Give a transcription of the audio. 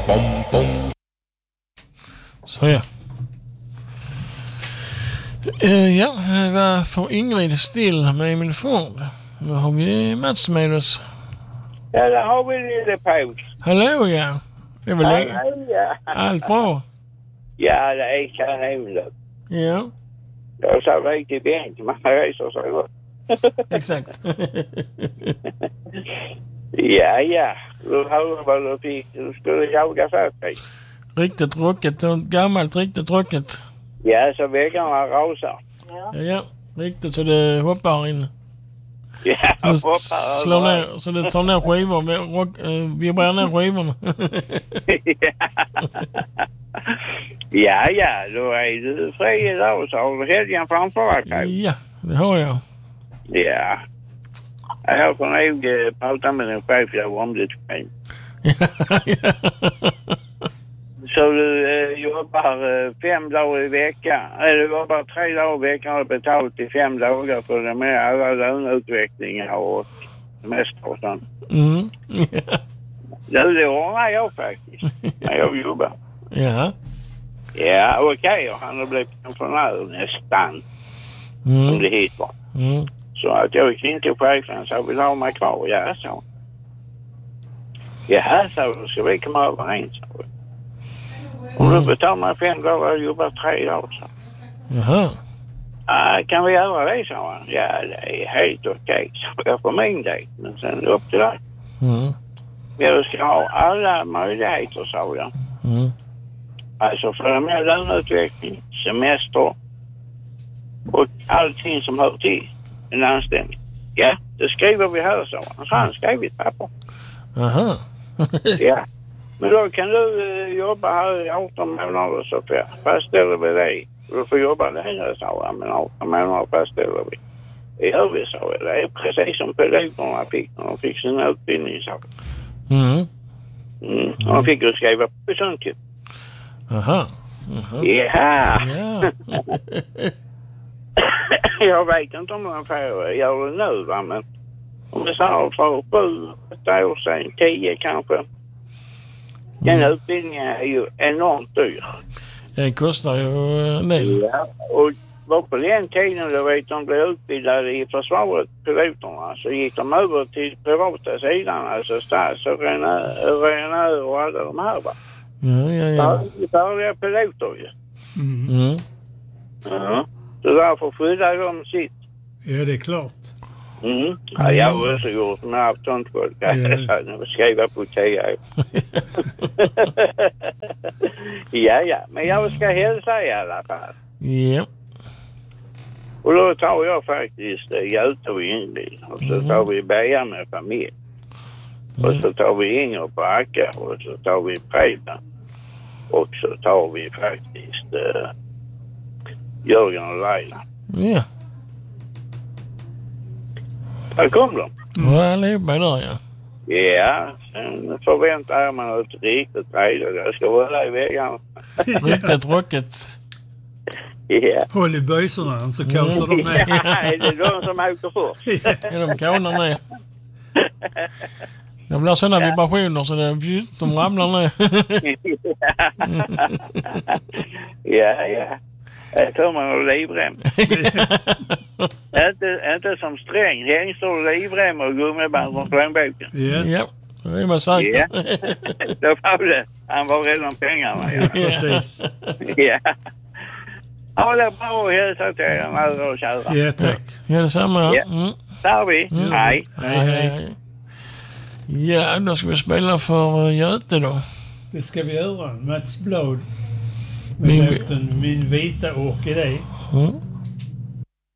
Så ja. Ja, det var för Ingrid still med min Ford. Nu har vi Mats med oss. Ja, där har vi lite paus. Hallå, ja. Det är väl Ja. allt bra? Ja, det är kanon. Ja, Jag sa riktigt bänk. Man reser sig gott. exakt. Ja. Du hörde vad du fick. Du skulle jaga fast dig. Riktigt rocket och gammalt, riktigt rocket. Ja, så väggarna rasar. Ja, riktigt så det hoppar in. Ja, Så det slår ner, så det tar ner skivor, vibrerar ner skivorna. Ja, då är du fri idag så har du helgen framför dig. Ja, det har jag. Ja. Jag får nog prata med din chef om det är. Så du jobbar 5 dagar i veckan. Eller du jobbar 3 dagar i veckan och betalt i 5 dagar för det med alla löneutvecklingar och semester och sånt. Mm. Det ordnar jag faktiskt när jag jobbar. Ja. Ja, okej. Han har blivit pensionär nästan. Om det heter. Så att jag gick in till chefen så vill ha mig kvar. Ja, så. Ja, så ska vi komma överens. Om du betalar mig 5 dagar och jobbar 3 dagar så. Jaha. Kan vi göra det, sa han. Ja, det är helt okej. Så jag får min del. Men sen upp till dig. Jag ska ha alla möjligheter, sa jag. Alltså för med löneutveckling, semester och allting som hör till en anställning. Ja, det skriver vi här, sa han. Så han skrev ett papper. Aha. Ja. Men då kan du jobba här i 18 månader så fastställer vi det. Du får jobba längre, sa han, men 18 månader fastställer vi. Det gör vi, sa jag. Det är precis som piloterna fick när de fick sin utbildning, sa de fick ju skriva på sånt typ. Aha. Ja. Jag vet inte om man får göra det nu, va? Men om det sa för 7-8 år sedan, 10 kanske. Den utbildningen är ju enormt dyr. Det kostar ju en del. Ja, och var på den tiden då vet de blev utbildade i försvaret, piloterna, så gick de över till privata sidan, alltså stats- och Renault och alla de här, va? Ja. Färdiga piloter ju. Ja. Så därför skyddar de sitt. Ja, det är klart. Ja, jag har också gjort med avståndsfolk. Jag skriva på 10 år. Ja, men jag ska hälsa i alla fall. Ja. Och då tar jag faktiskt Göte och Ingrid. Och så tar vi Beja med familj. Och så tar vi Inger på Acka. Och så tar vi Preben. Och så tar vi faktiskt Jörgen och Leila. Ja. Där kom de. Ja, allihopa där, ja. Ja, sen förväntar jag mig något riktigt trevligt. Jag ska hålla i väggarna. Riktigt rocket. Ja. Håll i böjsorna så kasar de med. Ja, det är de som åker först. Ja, de kanar ner. Det blir sådana vibrationer så de ramlar ner. Ja. Jag tror man har livrem. inte som sträng. Hängstor, livrem och gummiband från plånboken. Ja, det är man säker. Ja. Då var det. Han var redan pengarna. Ja. Precis. Ja. Ja, det är bra att hälsa till er med och köra. Ja, tack. Ja, detsamma. Ja. Där vi. Hej. Hej. Ja, då ska vi spela för Göte då. Det ska vi göra. Mats Blad med låten Min vita orkidé.